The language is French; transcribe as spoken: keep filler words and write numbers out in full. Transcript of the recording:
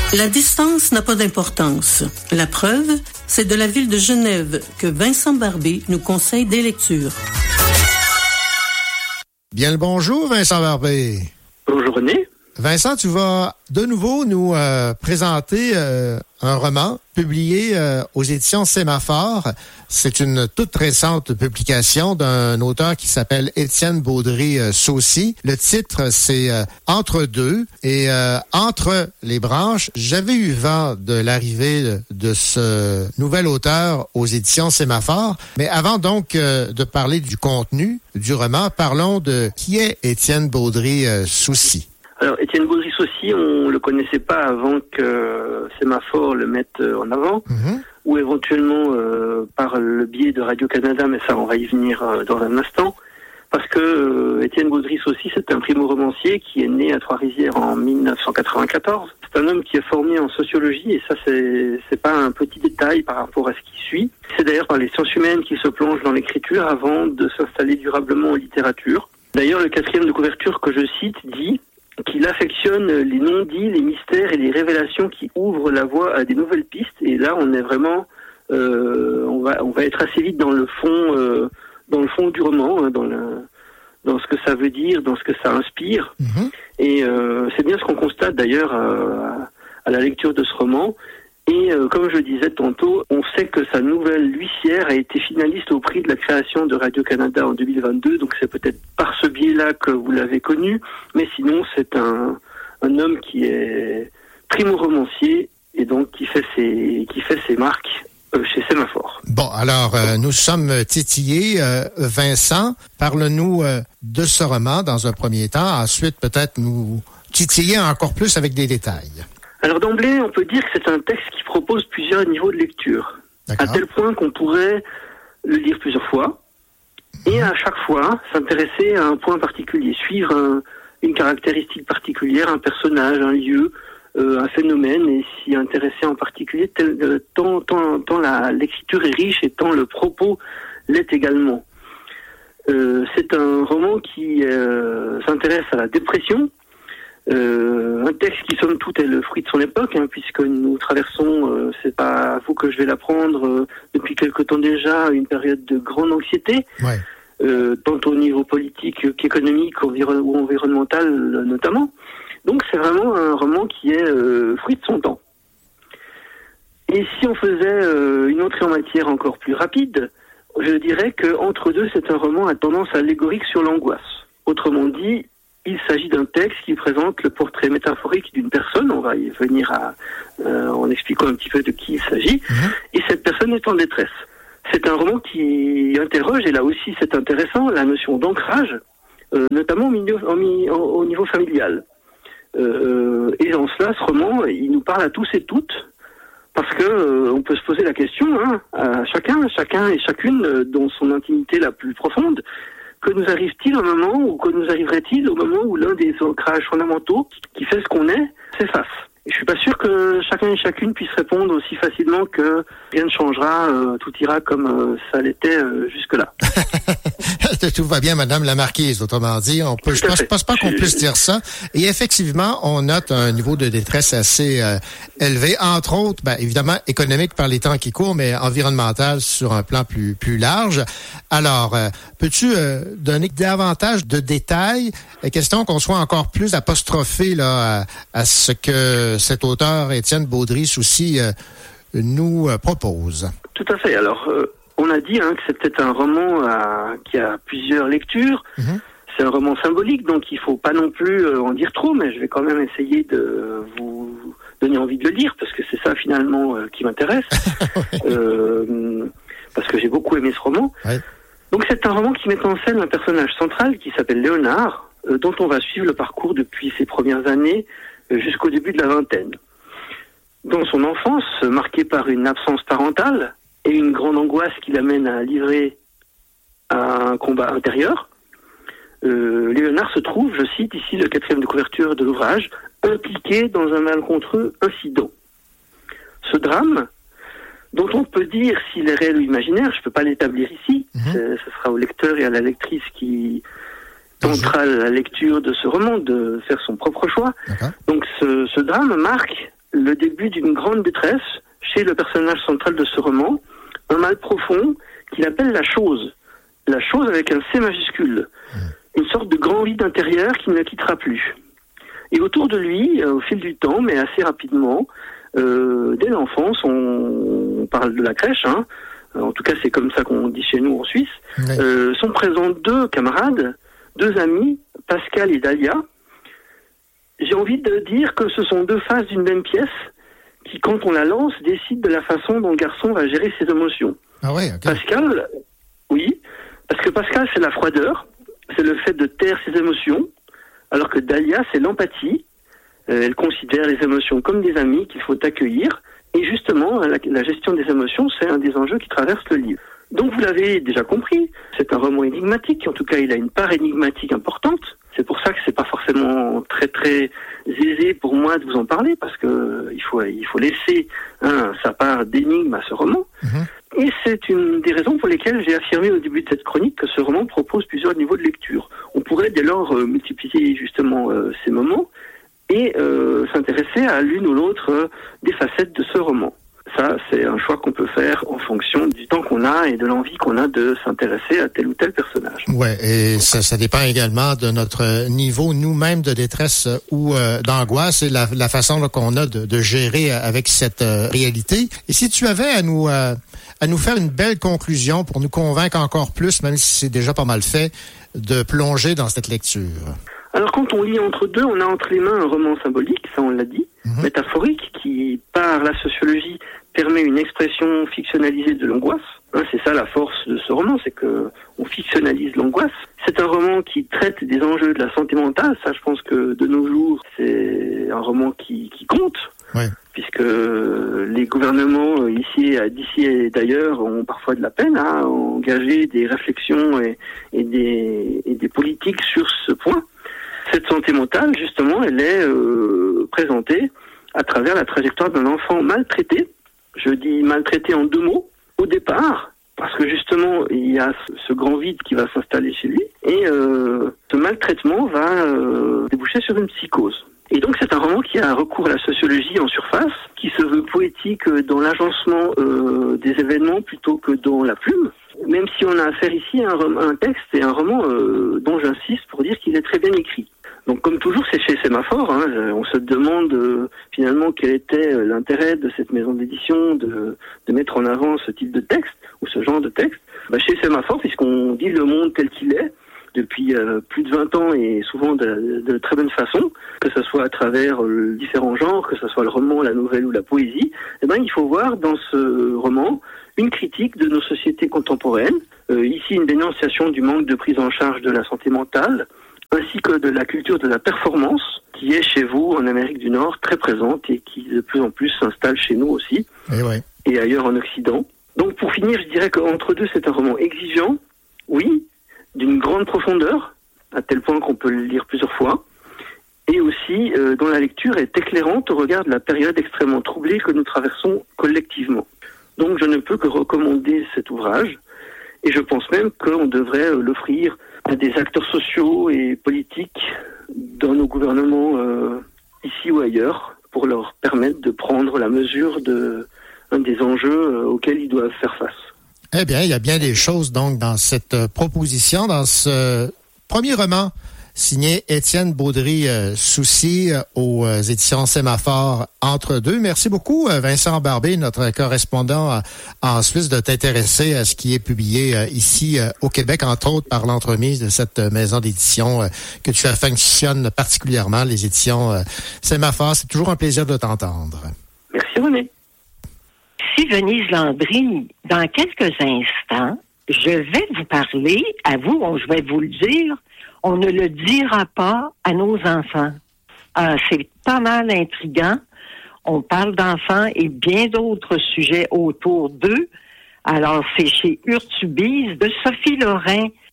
La distance n'a pas d'importance. La preuve, c'est de la ville de Genève que Vincent Barbé nous conseille des lectures. Bien le bonjour, Vincent Barbé. Bonjour René. Vincent, tu vas de nouveau nous euh, présenter euh, un roman publié euh, aux éditions Sémaphore. C'est une toute récente publication d'un auteur qui s'appelle Étienne Baudry-Saucy. Le titre, c'est euh, « Entre deux ». Et euh, entre les branches, j'avais eu vent de l'arrivée de, de ce nouvel auteur aux éditions Sémaphore. Mais avant donc euh, de parler du contenu du roman, parlons de qui est Étienne Baudry-Saucy. Alors, Étienne Baudry-Saucy, on le connaissait pas avant que Sémaphore le mette en avant, mmh. ou éventuellement euh, par le biais de Radio-Canada, mais ça, on va y venir euh, dans un instant, parce que euh, Étienne Baudry-Saucy, c'est un primo-romancier qui est né à Trois-Rivières en dix-neuf cent quatre-vingt-quatorze. C'est un homme qui est formé en sociologie, et ça, c'est, c'est pas un petit détail par rapport à ce qui suit. C'est d'ailleurs par les sciences humaines qu'il se plonge dans l'écriture avant de s'installer durablement en littérature. D'ailleurs, le quatrième de couverture que je cite dit qu'il affectionne les non-dits, les mystères et les révélations qui ouvrent la voie à des nouvelles pistes. Et là, on est vraiment, euh, on va, on va être assez vite dans le fond, euh, dans le fond du roman, hein, dans le, dans ce que ça veut dire, dans ce que ça inspire. Mmh. Et euh, c'est bien ce qu'on constate d'ailleurs euh, à la lecture de ce roman. Et euh, comme je le disais tantôt, on sait que sa nouvelle L'Huissière a été finaliste au prix de la création de Radio-Canada en deux mille vingt-deux, donc c'est peut-être par ce biais-là que vous l'avez connu, mais sinon c'est un, un homme qui est primo-romancier et donc qui fait ses, qui fait ses marques euh, chez Sémaphore. Bon, alors euh, nous sommes titillés. Euh, Vincent, parle-nous euh, de ce roman dans un premier temps, ensuite peut-être nous titiller encore plus avec des détails. Alors d'emblée, on peut dire que c'est un texte qui propose plusieurs niveaux de lecture, D'accord. à tel point qu'on pourrait le lire plusieurs fois, mmh. et à chaque fois s'intéresser à un point particulier, suivre un, une caractéristique particulière, un personnage, un lieu, euh, un phénomène, et s'y intéresser en particulier, tel, euh, tant, tant, tant la, l'écriture est riche et tant le propos l'est également. Euh, c'est un roman qui euh, s'intéresse à la dépression, Euh, un texte qui somme toute est le fruit de son époque, hein, puisque nous traversons, euh, c'est pas à vous que je vais l'apprendre, euh, depuis quelque temps déjà, une période de grande anxiété, ouais. euh, tant au niveau politique qu'économique environ, ou environnemental euh, notamment. Donc c'est vraiment un roman qui est euh, fruit de son temps. Et si on faisait euh, une entrée en matière encore plus rapide, je dirais que Entre deux, c'est un roman à tendance allégorique sur l'angoisse. Autrement dit, il s'agit d'un texte qui présente le portrait métaphorique d'une personne, on va y venir à, euh, en expliquant un petit peu de qui il s'agit, mmh. et cette personne est en détresse. C'est un roman qui interroge, et là aussi c'est intéressant, la notion d'ancrage, euh, notamment au, milieu, au, au niveau familial. Euh, et en cela, ce roman, il nous parle à tous et toutes, parce que euh, on peut se poser la question, hein, à chacun, chacun et chacune, euh, dans son intimité la plus profonde, que nous arrive-t-il au moment, ou que nous arriverait-il au moment où l'un des ancrages fondamentaux qui fait ce qu'on est s'efface? Et je suis pas sûr que chacun et chacune puisse répondre aussi facilement que rien ne changera, euh, tout ira comme euh, ça l'était euh, jusque-là. Tout va bien, Madame la Marquise, autrement dit. On peut, je pense, pense pas qu'on puisse dire ça. Et effectivement, on note un niveau de détresse assez euh, élevé, entre autres, ben, évidemment, économique par les temps qui courent, mais environnemental sur un plan plus, plus large. Alors, euh, peux-tu euh, donner davantage de détails? Question qu'on soit encore plus apostrophé là, à, à ce que cet auteur, Étienne Baudry-Saucy, euh, nous euh, propose. Tout à fait. Alors, euh, on a dit hein, que c'était un roman à, qui a plusieurs lectures. Mm-hmm. C'est un roman symbolique, donc il ne faut pas non plus euh, en dire trop, mais je vais quand même essayer de vous donner envie de le lire, parce que c'est ça finalement euh, qui m'intéresse, ouais. euh, parce que j'ai beaucoup aimé ce roman. Ouais. Donc c'est un roman qui met en scène un personnage central qui s'appelle Léonard, euh, dont on va suivre le parcours depuis ses premières années euh, jusqu'au début de la vingtaine. Dans son enfance, marquée par une absence parentale et une grande angoisse qui l'amène à livrer à un combat intérieur, euh, Léonard se trouve, je cite ici le quatrième de couverture de l'ouvrage, impliqué dans un malencontreux incident. Ce drame, dont on peut dire s'il est réel ou imaginaire, je ne peux pas l'établir ici, mmh. ce sera au lecteur et à la lectrice qui tentera la lecture de ce roman de faire son propre choix. Okay. Donc ce, ce drame marque le début d'une grande détresse chez le personnage central de ce roman, un mal profond qu'il appelle la chose. La chose avec un C majuscule. Une sorte de grand vide intérieur qui ne le quittera plus. Et autour de lui, euh, au fil du temps, mais assez rapidement, euh, dès l'enfance, on, on parle de la crèche, hein, en tout cas c'est comme ça qu'on dit chez nous en Suisse, oui. euh, sont présents deux camarades, deux amis, Pascal et Dahlia. J'ai envie de dire que ce sont deux faces d'une même pièce qui, quand on la lance, décident de la façon dont le garçon va gérer ses émotions. Ah ouais, okay. Pascal, oui, parce que Pascal c'est la froideur, c'est le fait de taire ses émotions, alors que Dahlia c'est l'empathie. Euh, elle considère les émotions comme des amis qu'il faut accueillir. Et justement, la, la gestion des émotions, c'est un des enjeux qui traverse le livre. Donc vous l'avez déjà compris, c'est un roman énigmatique, en tout cas il a une part énigmatique importante. C'est pour ça que c'est pas forcément très très aisé pour moi de vous en parler, parce que il faut il faut laisser hein, sa part d'énigme à ce roman. Mmh. Et c'est une des raisons pour lesquelles j'ai affirmé au début de cette chronique que ce roman propose plusieurs niveaux de lecture. On pourrait dès lors euh, multiplier justement euh, ces moments et euh, s'intéresser à l'une ou l'autre euh, des facettes de ce roman. Ça, c'est un choix qu'on peut faire en fonction du temps qu'on a et de l'envie qu'on a de s'intéresser à tel ou tel personnage. Ouais, et ça, ça dépend également de notre niveau nous-mêmes de détresse ou euh, d'angoisse et la, la façon là, qu'on a de, de gérer avec cette euh, réalité. Et si tu avais à nous euh, à nous faire une belle conclusion pour nous convaincre encore plus, même si c'est déjà pas mal fait, de plonger dans cette lecture. Alors quand on lit entre deux, on a entre les mains un roman symbolique, ça on l'a dit, mmh. métaphorique, qui par la sociologie permet une expression fictionnalisée de l'angoisse. Hein, c'est ça la force de ce roman, c'est que on fictionnalise l'angoisse. C'est un roman qui traite des enjeux de la santé mentale. Ça, je pense que de nos jours, c'est un roman qui, qui compte, ouais. puisque les gouvernements ici, d'ici et d'ailleurs ont parfois de la peine à engager des réflexions et, et, des, et des politiques sur ce point. Cette santé mentale, justement, elle est euh, présentée à travers la trajectoire d'un enfant maltraité. Je dis maltraité en deux mots, au départ, parce que justement, il y a ce grand vide qui va s'installer chez lui, et euh, ce maltraitement va euh, déboucher sur une psychose. Et donc c'est un roman qui a recours à la sociologie en surface, qui se veut poétique dans l'agencement euh, des événements plutôt que dans la plume, même si on a affaire ici à un, un texte et un roman euh, dont j'insiste pour dire qu'il est très bien écrit. Donc comme toujours, c'est chez Sémaphore, hein, on se demande euh, finalement quel était euh, l'intérêt de cette maison d'édition de, de mettre en avant ce type de texte, ou ce genre de texte. Bah, chez Sémaphore, puisqu'on dit le monde tel qu'il est, depuis euh, plus de vingt ans et souvent de, de très bonne façon, que ce soit à travers euh, différents genres, que ce soit le roman, la nouvelle ou la poésie, eh ben, il faut voir dans ce roman une critique de nos sociétés contemporaines, euh, ici une dénonciation du manque de prise en charge de la santé mentale, ainsi que de la culture de la performance, qui est chez vous, en Amérique du Nord, très présente et qui de plus en plus s'installe chez nous aussi, et, ouais. et ailleurs en Occident. Donc pour finir, je dirais qu'entre deux, c'est un roman exigeant, oui, d'une grande profondeur, à tel point qu'on peut le lire plusieurs fois, et aussi euh, dont la lecture est éclairante au regard de la période extrêmement troublée que nous traversons collectivement. Donc je ne peux que recommander cet ouvrage, et je pense même qu'on devrait euh, l'offrir à des acteurs sociaux et politiques dans nos gouvernements euh, ici ou ailleurs, pour leur permettre de prendre la mesure de un des enjeux euh, auxquels ils doivent faire face. Eh bien, il y a bien des choses donc dans cette euh, proposition, dans ce premier roman signé Étienne Baudry-Soucy euh, aux euh, éditions Sémaphore Entre deux. Merci beaucoup, euh, Vincent Barbé, notre correspondant euh, en Suisse, de t'intéresser à ce qui est publié euh, ici euh, au Québec, entre autres par l'entremise de cette euh, maison d'édition euh, que tu affectionnes particulièrement, les éditions euh, Sémaphore. C'est toujours un plaisir de t'entendre. Merci, René. Si Venise Landry, dans quelques instants, je vais vous parler, à vous, je vais vous le dire, on ne le dira pas à nos enfants. Euh, c'est pas mal intriguant. On parle d'enfants et bien d'autres sujets autour d'eux. Alors, c'est chez Urtubise de Sophie Lorrain